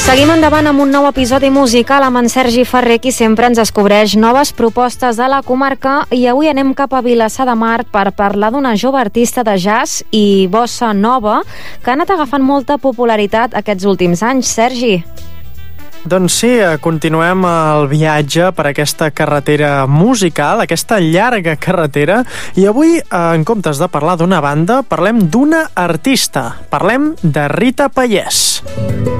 Seguim endavant amb un nou episodi musical amb en Sergi Ferrer, qui sempre ens descobreix noves propostes de la comarca, i avui anem cap a Vilassar de Mar per parlar d'una jove artista de jazz i bossa nova que ha anat agafant molta popularitat aquests últims anys. Sergi. Doncs sí, continuem el viatge per aquesta carretera musical, aquesta llarga carretera, i avui, en comptes de parlar d'una banda, parlem d'una artista. Parlem de Rita Pallès.